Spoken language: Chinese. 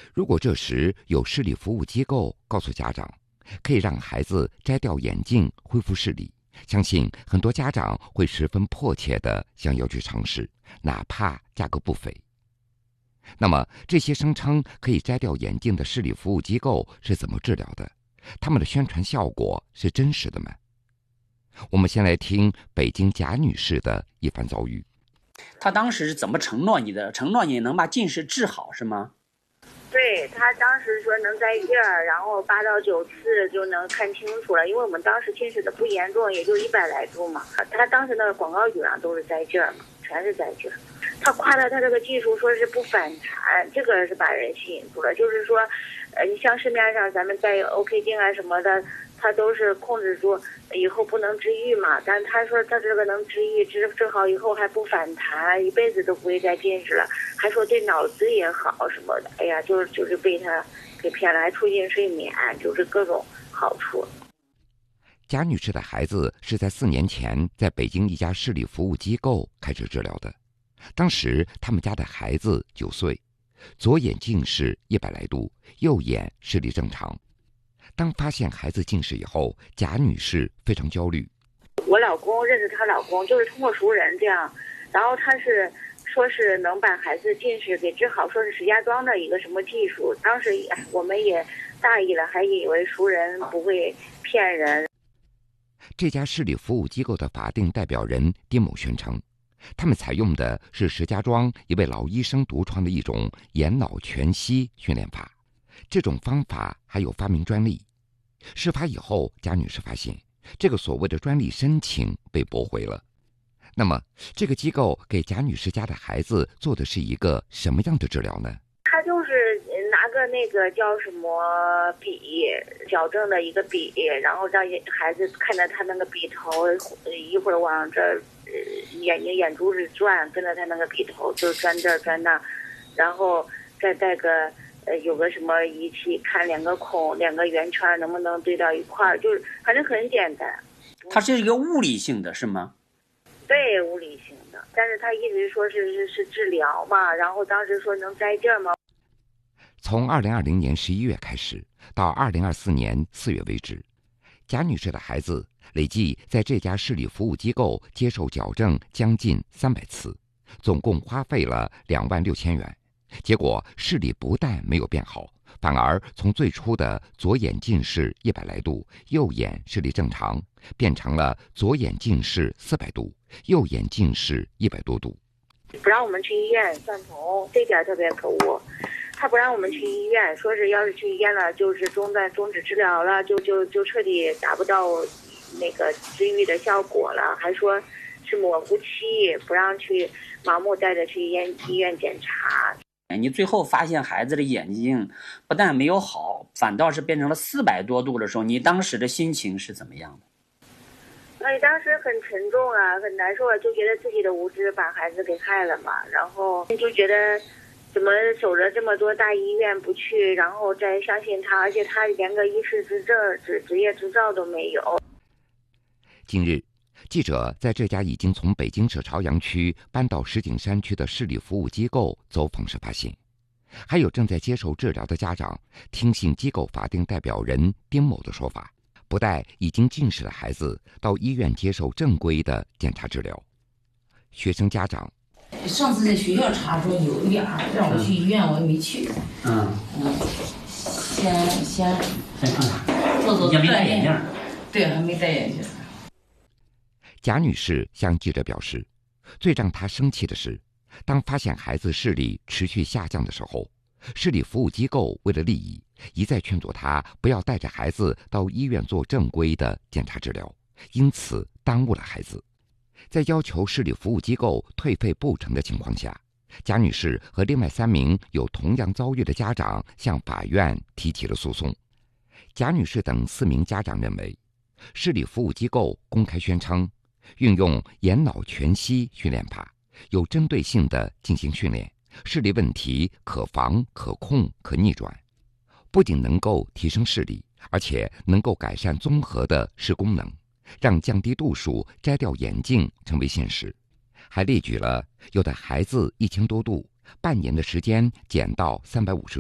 如果这时有视力服务机构告诉家长，可以让孩子摘掉眼镜恢复视力，相信很多家长会十分迫切地想要去尝试，哪怕价格不菲。那么这些声称可以摘掉眼镜的视力服务机构是怎么治疗的？他们的宣传效果是真实的吗？我们先来听北京贾女士的一番遭遇。 她当时是怎么承诺你的？承诺你能把近视治好是吗？ 对，他当时说能摘镜儿，然后8到9次就能看清楚了。因为我们当时近视的不严重，也就100来度嘛。他当时那个广告语上都是摘镜儿嘛，全是摘镜儿。他夸大他这个技术说是不反弹，这个是把人吸引住了。就是说，你像市面上咱们戴 OK 镜啊什么的，他都是控制住以后不能治愈嘛。但他说他这个能治愈，治好以后还不反弹，一辈子都不会再近视了，还说对脑子也好什么的。哎呀，就是被他给骗了，还促进睡眠，就是各种好处。 贾女士的孩子是在4年前在北京一家视力服务机构开始治疗的。当时他们家的孩子9岁，左眼近视100来度，右眼视力正常。当发现孩子近视以后，贾女士非常焦虑。 我老公认识她老公，就是通过熟人这样，然后他是说是能把孩子近视给治好，说是石家庄的一个什么技术。当时我们也大意了，还以为熟人不会骗人。 这家视力服务机构的法定代表人丁某宣称，他们采用的是石家庄一位老医生独创的一种眼脑全息训练法，这种方法还有发明专利。事发以后，贾女士发现这个所谓的专利申请被驳回了。那么这个机构给贾女士家的孩子做的是一个什么样的治疗呢？ 他就是拿个那个叫什么笔，矫正的一个笔，然后让孩子看着他那个笔头一会儿往这眼珠子转，跟着他那个笔头就转这儿转那，然后再带个有个什么仪器看2个孔2个圆圈能不能对到一块儿，就是反正很简单。 它是一个物理性的是吗？ 对，物理性的，但是他一直说是治疗嘛，然后当时说能摘镜嘛。 从2020年11月开始到2024年4月为止，贾女士的孩子累计在这家视力服务机构接受矫正将近300次，总共花费了2万6千元。结果视力不但没有变好，反而从最初的左眼近视100来度，右眼视力正常，变成了左眼近视400度，右眼近视100多度。 不让我们去医院散瞳，这点特别可恶。他不让我们去医院，说是要是去医院了，就是终止治疗了，就彻底达不到那个治愈的效果了，还说是模糊期，不让去盲目带着去医院检查。 你最后发现孩子的眼睛不但没有好，反倒是变成了400多度的时候，你当时的心情是怎么样的？ 哎，当时很沉重啊，很难受啊，就觉得自己的无知把孩子给害了嘛，然后就觉得怎么守着这么多大医院不去，然后再相信他，而且他连个医师执业执照都没有。 近日，记者在这家已经从北京市朝阳区搬到石景山区的视力服务机构走访时发现，还有正在接受治疗的家长听信机构法定代表人丁某的说法，不带已经近视的孩子到医院接受正规的检查治疗。学生家长， 上次在学校查说有一点让我去医院，我也没去。先看看， 做也没戴眼镜。 对，还没戴眼镜。 贾女士向记者表示，最让她生气的是，当发现孩子视力持续下降的时候，视力服务机构为了利益，一再劝阻她不要带着孩子到医院做正规的检查治疗，因此耽误了孩子。在要求视力服务机构退费不成的情况下，贾女士和另外3名有同样遭遇的家长向法院提起了诉讼。贾女士等4名家长认为，视力服务机构公开宣称运用眼脑全息训练法，有针对性地进行训练，视力问题可防可控可逆转，不仅能够提升视力，而且能够改善综合的视功能，让降低度数摘掉眼镜成为现实。还列举了有的孩子1000多度，半年的时间减到350